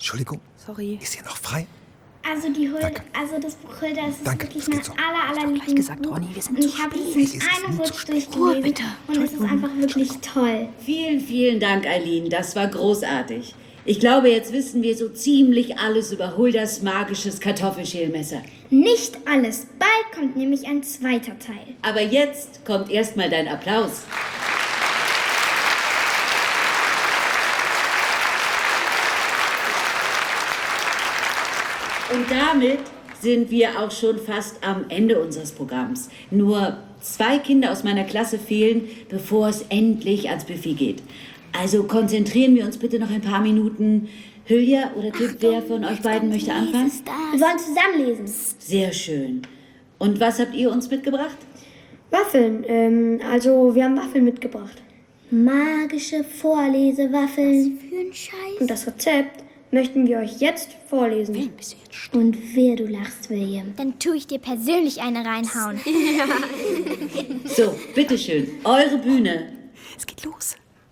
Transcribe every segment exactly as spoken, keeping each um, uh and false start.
Entschuldigung. Sorry. Ist hier noch frei? Also die Hulda, Danke. also das Buch Hulda, das ist Danke, wirklich das mein geht so. aller, aller Gleich gesagt, Lieblingsbuch. Ronny, wir sind Und zu ich habe es spät. in Es ist einem nie Rutsch zu spät. durchgelesen. Ruhe, bitte. Und es ist einfach wirklich toll. Vielen, vielen Dank, Eileen. Das war großartig. Ich glaube, jetzt wissen wir so ziemlich alles über Huldas magisches Kartoffelschälmesser. Nicht alles. Bald kommt nämlich ein zweiter Teil. Aber jetzt kommt erstmal dein Applaus. Und damit sind wir auch schon fast am Ende unseres Programms. Nur zwei Kinder aus meiner Klasse fehlen, bevor es endlich ans Buffet geht. Also konzentrieren wir uns bitte noch ein paar Minuten. Hülya oder Tipp, wer von euch beiden möchte anfangen? Wir wollen zusammenlesen. Sehr schön. Und was habt ihr uns mitgebracht? Waffeln, ähm, also wir haben Waffeln mitgebracht. Magische Vorlesewaffeln. Für ein Scheiß. Und das Rezept möchten wir euch jetzt vorlesen. William, bist du jetzt st- Und wer du lachst, William. Dann tue ich dir persönlich eine reinhauen. So, bitteschön, eure Bühne. Es geht los.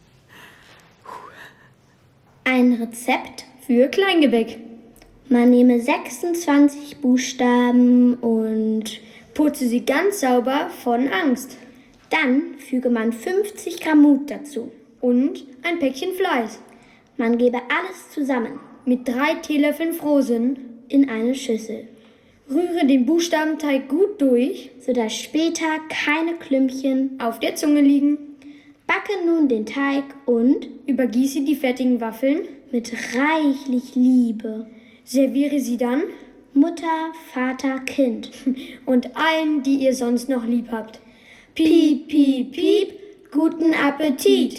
Ein Rezept. Für Kleingebäck. Man nehme sechsundzwanzig Buchstaben und Putze sie ganz sauber von Angst. dann füge man fünfzig Gramm Mut dazu. Und ein Päckchen Fleiß. Man gebe alles zusammen Mit drei Teelöffeln Frohsinn. in eine Schüssel, Rühre den Buchstabenteig gut durch. sodass später keine Klümpchen. Auf der Zunge liegen. Backe nun den Teig und Übergieße die fertigen Waffeln. mit reichlich Liebe Serviere sie dann. Mutter, Vater, Kind. Und allen, die ihr sonst noch lieb habt. Piep, piep, piep, guten Appetit.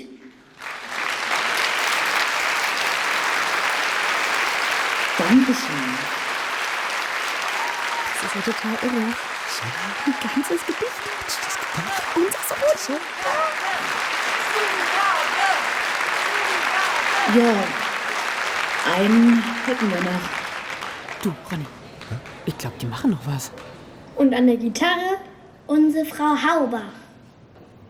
Dankeschön. Das ist ja total irre. Ein ganzes Gedicht. Unser Sohn. Ja, einen hätten wir noch. Du, Ronny. Ich glaube, die machen noch was. Und an der Gitarre Unsere Frau Haubach.